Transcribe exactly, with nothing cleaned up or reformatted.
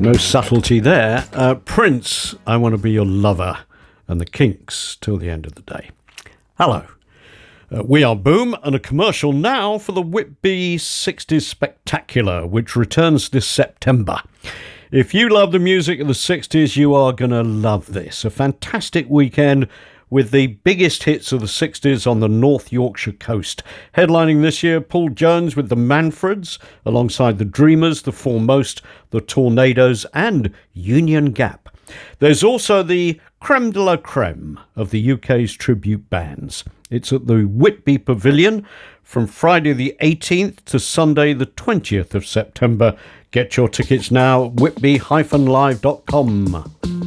No subtlety there. Uh, Prince, I Want to Be Your Lover, and the Kinks till the end of the day. Hello. Uh, we are Boom, and a commercial now for the Whitby sixties Spectacular, which returns this September. If you love the music of the sixties, you are going to love this. A fantastic weekend with the biggest hits of the sixties on the North Yorkshire coast. Headlining this year, Paul Jones with the Manfreds, alongside the Dreamers, the Foremost, the Tornadoes, and Union Gap. There's also the creme de la creme of the U K's tribute bands. It's at the Whitby Pavilion from Friday the eighteenth to Sunday the twentieth of September. Get your tickets now at whitby dash live dot com.